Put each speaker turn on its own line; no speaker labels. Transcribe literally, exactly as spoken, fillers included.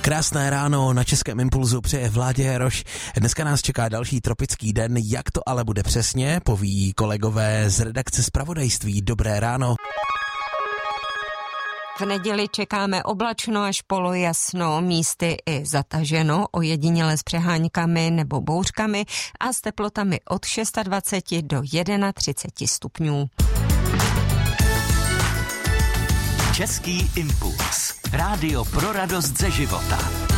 Krásné ráno na Českém impulzu přeje Vládě Jaroš. Dneska nás čeká další tropický den, jak to ale bude přesně, poví kolegové z redakce zpravodajství. Dobré ráno.
V neděli čekáme oblačno až polojasno, místy i zataženo, ojediněle s přeháňkami nebo bouřkami a s teplotami od dvacet šest do třicet jedna stupňů.
Český impuls. Rádio pro radost ze života.